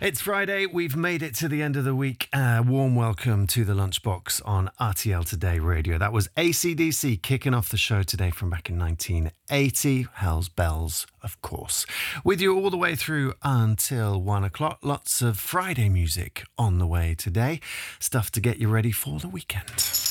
It's Friday. We've made it to the end of the week. Warm welcome to the Lunchbox on RTL Today Radio. That was AC/DC kicking off the show today from back in 1980. Hell's Bells, of course. With you all the way through until 1 o'clock. Lots of Friday music on the way today. Stuff to get you ready for the weekend.